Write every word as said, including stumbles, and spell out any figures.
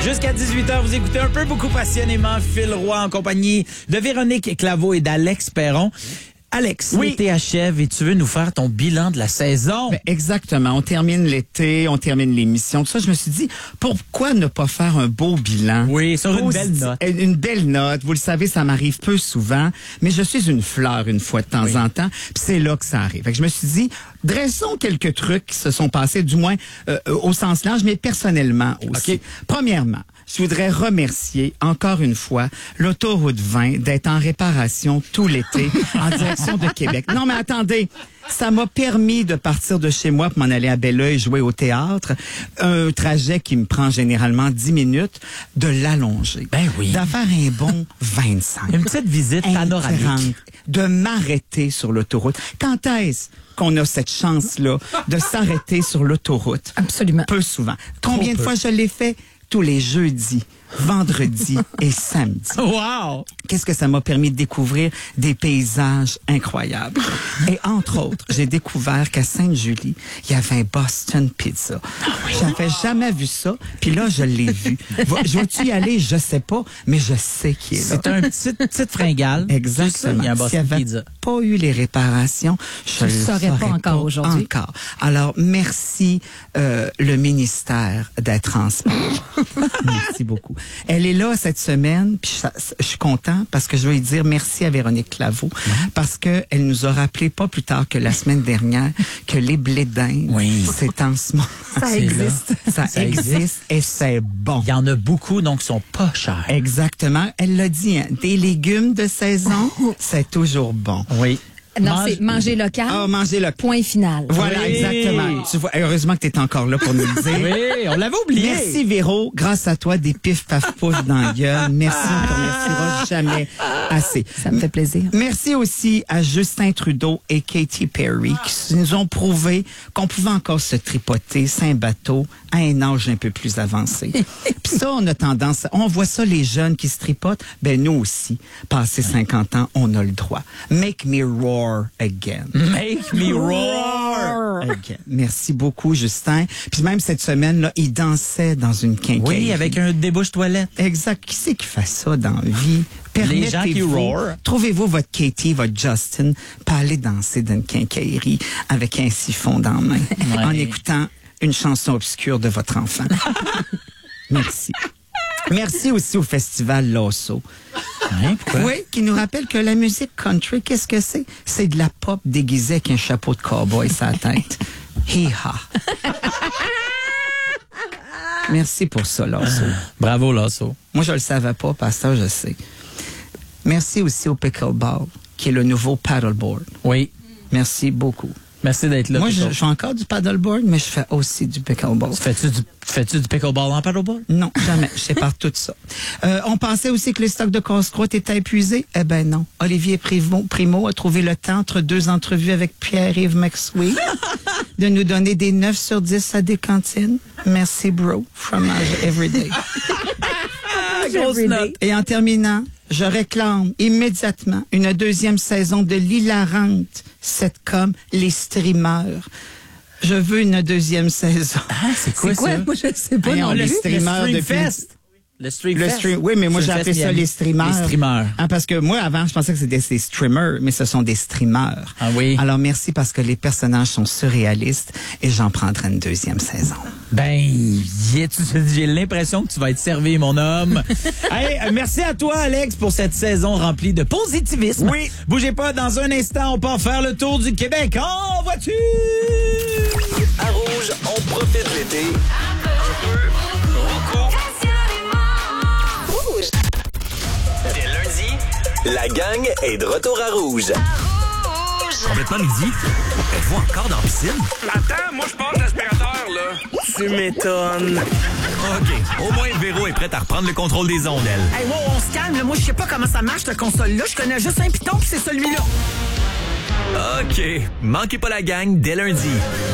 Jusqu'à dix-huit heures, vous écoutez un peu beaucoup passionnément Phil Roy en compagnie de Véronique Claveau et d'Alex Perron. Alex, oui. L'été achève et tu veux nous faire ton bilan de la saison. Ben exactement. On termine l'été, on termine l'émission. Tout ça, je me suis dit, pourquoi ne pas faire un beau bilan? Oui, sur une Posi- belle note. Une belle note. Vous le savez, ça m'arrive peu souvent, mais je suis une fleur une fois de temps Oui. en temps, puis c'est là que ça arrive. Fait que je me suis dit, dressons quelques trucs qui se sont passés, du moins euh, au sens large, mais personnellement aussi. OK. Premièrement, je voudrais remercier encore une fois l'autoroute vingt d'être en réparation tout l'été en direction de Québec. Non, mais attendez, ça m'a permis de partir de chez moi pour m'en aller à Belleuil jouer au théâtre. Un trajet qui me prend généralement dix minutes, de l'allonger. Ben oui. D'en faire un bon vingt-cinq. Une petite visite panoramique. Intéressante. De m'arrêter sur l'autoroute. Quand est-ce qu'on a cette chance-là de s'arrêter sur l'autoroute? Absolument. Peu souvent. Combien de peu. fois je l'ai fait? Tous les jeudis, vendredis et samedis. Wow! Qu'est-ce que ça m'a permis de découvrir? Des paysages incroyables. Et entre autres, j'ai découvert qu'à Sainte-Julie, il y avait un Boston Pizza. J'avais jamais vu ça, puis là, je l'ai vu. Va- Je vais-tu y aller? Je sais pas, mais je sais qui est là. C'est un petit petite fringale. Exactement. C'est ça, il y a un S'il Boston n'y avait Pizza. pas eu les réparations, je ne le saurais pas encore aujourd'hui. Encore. Alors, merci euh, le ministère des Transports. Merci beaucoup. Elle est là cette semaine, puis je, je suis content parce que je veux lui dire merci à Véronique Claveau parce que elle nous a rappelé pas plus tard que la semaine dernière que les blés d'Inde, Oui. c'est en ce moment. Ça C'est existe. là. Ça, Ça existe, existe. et c'est bon. Il y en a beaucoup, donc ils sont pas chers. Exactement. Elle l'a dit, hein, des légumes de saison, c'est toujours bon. Oui. Non, Mange- c'est manger local. Ah, manger le Point final. Voilà, Oui. exactement. Tu vois, heureusement que tu es encore là pour nous le dire. Oui, on l'avait oublié. Merci Véro, grâce à toi, des pif paf pouf dans la gueule. Merci, on te remerciera jamais assez. Ça me fait plaisir. Merci aussi à Justin Trudeau et Katy Perry qui nous ont prouvé qu'on pouvait encore se tripoter saint bateau à un âge un peu plus avancé. Puis ça, on a tendance, on voit ça les jeunes qui se tripotent, ben nous aussi, passé cinquante ans, on a le droit. Make me roar again. Make me roar. Again. Merci beaucoup, Justin. Puis même cette semaine, là, il dansait dans une quincaillerie. Oui, avec un débouche toilette. Exact. Qui c'est qui fait ça dans la vie? Les gens qui Permettez-vous- roar. Trouvez-vous votre Katie, votre Justin, pas aller danser dans une quincaillerie avec un siphon dans la main, Ouais. en écoutant une chanson obscure de votre enfant. Merci. Merci aussi au festival Losso. Hein, pourquoi? Oui, qui nous rappelle que la musique country, qu'est-ce que c'est? C'est de la pop déguisée avec un chapeau de cowboy sur la tête. Hi-ha. Merci pour ça, Losso. Bravo, Lasso. Moi, je le savais pas, parce que je sais. Merci aussi au pickleball, qui est le nouveau paddleboard. Oui. Merci beaucoup. Merci d'être là. Moi, je, Pickle. je fais encore du paddleboard, mais je fais aussi du pickleball. Fais-tu du, fais-tu du pickleball en paddleboard? Non, jamais. Je sépare tout ça. Euh, on pensait aussi que les stocks de casse-croûte étaient épuisés. Eh ben non. Olivier Primo, Primo a trouvé le temps, entre deux entrevues avec Pierre-Yves McSween, de nous donner des neuf sur dix à des cantines. Merci, bro. Fromage everyday. Grosse note. Et en terminant, je réclame immédiatement une deuxième saison de l'hilarante sitcom Les Streamers. Je veux une deuxième saison. Ah, c'est quoi, C'est quoi? ça? Moi, je sais pas Voyons, non les plus. streamers le depuis- Stream Fest. Le Stream Le Fest. stream, oui, mais moi j'ai Stream appelé Fest ça Miami. les streamers. Les streamers. Ah, parce que moi, avant, je pensais que c'était des streamers, mais ce sont des streamers. Ah oui. Alors, merci parce que les personnages sont surréalistes et j'en prendrai une deuxième saison. Ben, yeah, tu- j'ai l'impression que tu vas être servi, mon homme. Hey, euh, merci à toi, Alex, pour cette saison remplie de positivisme. Oui. Bougez pas, dans un instant, on part faire le tour du Québec en voiture. À Rouge, on profite de l'été. Un peu, beaucoup. Dès lundi, la gang est de retour à Rouge. Complètement midi. Êtes-vous encore dans la piscine? Attends, moi je passe l'aspirateur, là. Tu m'étonnes. OK. Au moins, Véro est prête à reprendre le contrôle des ondes, elle. Hey, wow, on se calme. là. Moi, je sais pas comment ça marche, cette console-là. Je connais juste un piton, puis c'est celui-là. OK. Manquez pas la gang dès lundi.